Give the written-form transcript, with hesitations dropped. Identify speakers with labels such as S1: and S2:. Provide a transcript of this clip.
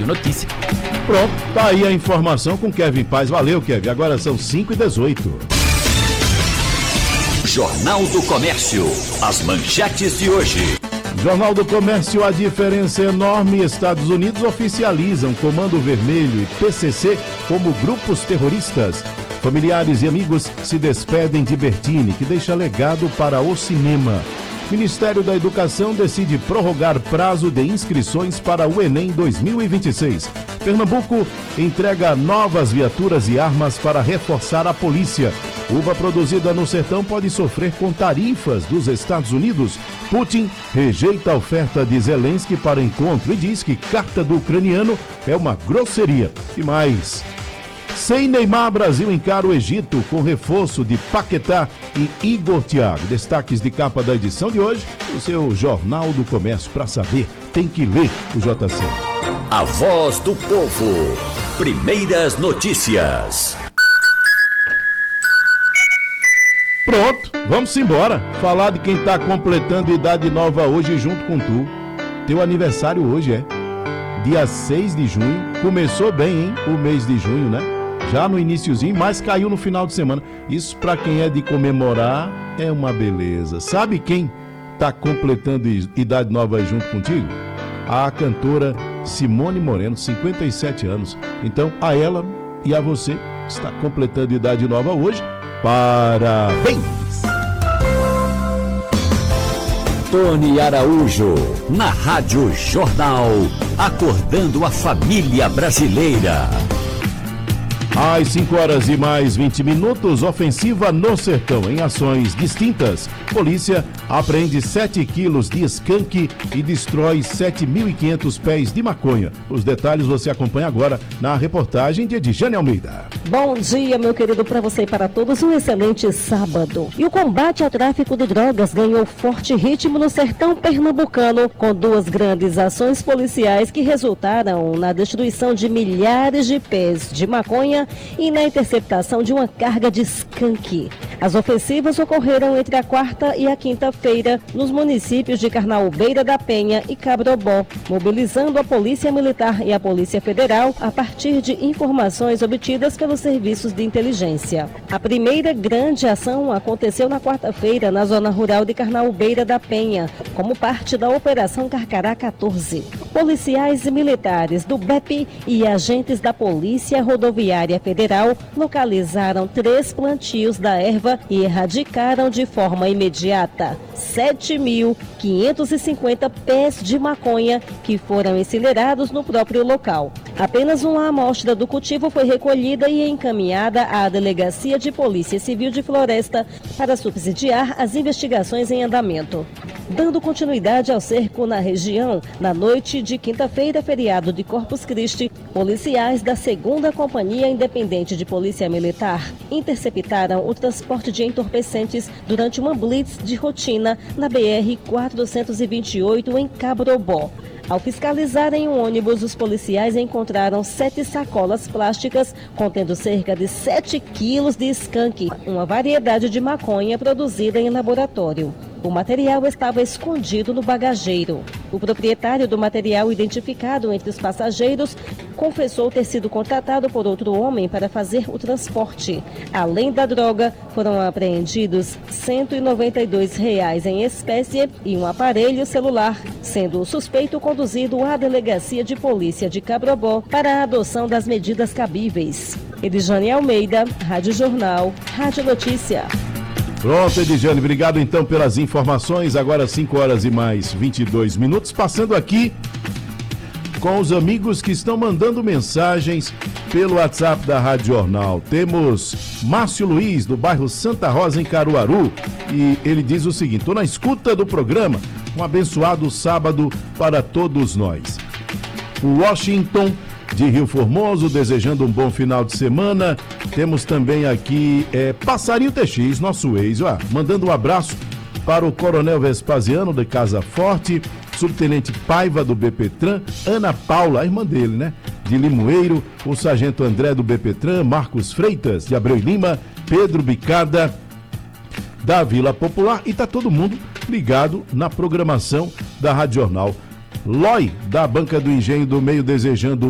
S1: Rádio Notícia.
S2: Pronto, tá aí a informação com Kevin Paz. Valeu, Kevin. Agora são 5h18.
S3: Jornal do Comércio. As manchetes de hoje.
S2: Jornal do Comércio, a diferença é enorme. Estados Unidos oficializam Comando Vermelho e PCC como grupos terroristas. Familiares e amigos se despedem de Bertini, que deixa legado para o cinema. Ministério da Educação decide prorrogar prazo de inscrições para o Enem 2026. Pernambuco entrega novas viaturas e armas para reforçar a polícia. Uva produzida no sertão pode sofrer com tarifas dos Estados Unidos. Putin rejeita a oferta de Zelensky para encontro e diz que carta do ucraniano é uma grosseria. E mais... Sem Neymar, Brasil encara o Egito com reforço de Paquetá e Igor Thiago. Destaques de capa da edição de hoje, o seu Jornal do Comércio. Para saber, tem que ler o JC.
S3: A voz do povo. Primeiras notícias.
S2: Pronto, vamos embora. Falar de quem está completando idade nova hoje junto com tu. Teu aniversário hoje é dia 6 de junho. Começou bem, hein? O mês de junho, né? Já no iniciozinho, mas caiu no final de semana. Isso para quem é de comemorar é uma beleza. Sabe quem está completando idade nova junto contigo? A cantora Simone Moreno, 57 anos. Então, a ela e a você que está completando idade nova hoje, parabéns!
S3: Tony Araújo, na Rádio Jornal, acordando a família brasileira.
S2: Às 5h mais 20, ofensiva no sertão. Em ações distintas, polícia apreende 7 quilos de skunk e destrói 7.500 pés de maconha. Os detalhes você acompanha agora na reportagem de Edjane Almeida.
S4: Bom dia, meu querido, para você e para todos, um excelente sábado. E o combate ao tráfico de drogas ganhou forte ritmo no sertão pernambucano, com 2 grandes ações policiais que resultaram na destruição de milhares de pés de maconha e na interceptação de uma carga de skunk. As ofensivas ocorreram entre a quarta e a quinta-feira nos municípios de Carnaúbeira da Penha e Cabrobó, mobilizando a Polícia Militar e a Polícia Federal a partir de informações obtidas pelos serviços de inteligência. A primeira grande ação aconteceu na quarta-feira na zona rural de Carnaúbeira da Penha, como parte da Operação Carcará 14. Policiais militares do BEP e agentes da Polícia Rodoviária Federal localizaram 3 plantios da erva e erradicaram de forma imediata 7.550 pés de maconha que foram incinerados no próprio local. Apenas uma amostra do cultivo foi recolhida e encaminhada à Delegacia de Polícia Civil de Floresta para subsidiar as investigações em andamento. Dando continuidade ao cerco na região, na noite de quinta-feira, feriado de Corpus Christi, policiais da 2ª Companhia Independente de Polícia Militar interceptaram o transporte de entorpecentes durante uma blitz de rotina na BR-428 em Cabrobó. Ao fiscalizarem um ônibus, os policiais encontraram 7 sacolas plásticas contendo cerca de 7 quilos de skunk, uma variedade de maconha produzida em laboratório. O material estava escondido no bagageiro. O proprietário do material, identificado entre os passageiros, confessou ter sido contratado por outro homem para fazer o transporte. Além da droga, foram apreendidos R$ 192 em espécie e um aparelho celular, sendo o suspeito conduzido à Delegacia de Polícia de Cabrobó para a adoção das medidas cabíveis. Edjane Almeida, Rádio Jornal, Rádio Notícia.
S2: Pronto, Edjane, obrigado então pelas informações. Agora 5h mais 22, passando aqui com os amigos que estão mandando mensagens pelo WhatsApp da Rádio Jornal. Temos Márcio Luiz, do bairro Santa Rosa, em Caruaru, e ele diz o seguinte: estou na escuta do programa, um abençoado sábado para todos nós. O Washington, de Rio Formoso, desejando um bom final de semana. Temos também aqui Passarinho TX, nosso ex, mandando um abraço para o Coronel Vespasiano, de Casa Forte, Subtenente Paiva, do BPTran, Ana Paula, a irmã dele, né, de Limoeiro, o Sargento André, do BPTran, Marcos Freitas, de Abreu Lima, Pedro Bicada, da Vila Popular, e tá todo mundo ligado na programação da Rádio Jornal. Loi, da Banca do Engenho do Meio, desejando